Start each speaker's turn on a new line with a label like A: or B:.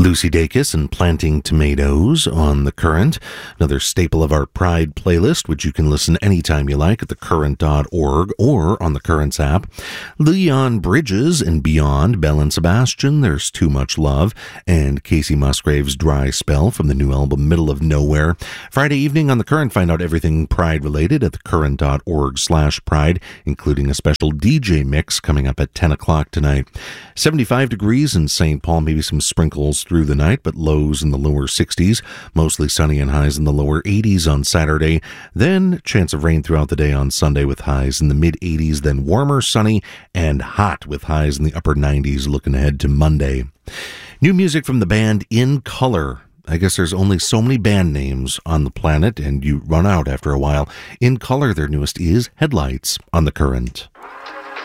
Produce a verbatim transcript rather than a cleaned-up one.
A: Lucy Dacus and Planting Tomatoes on The Current, another staple of our Pride playlist, which you can listen anytime you like at the current dot org or on the Currents app. Leon Bridges and Beyond, Belle and Sebastian, There's Too Much Love, and Casey Musgrave's Dry Spell from the new album Middle of Nowhere. Friday evening on The Current, find out everything Pride-related at the current dot org slash pride, including a special D J mix coming up at ten o'clock tonight. seventy-five degrees in Saint Paul, maybe some sprinkles through the night, but lows in the lower sixties, mostly sunny and highs in the lower eighties on Saturday. Then chance of rain throughout the day on Sunday with highs in the mid eighties, then warmer, sunny, and hot with highs in the upper nineties looking ahead to Monday. New music from the band In Color. I guess there's only so many band names on the planet, and you run out after a while. In Color, their newest is Headlights on The Current.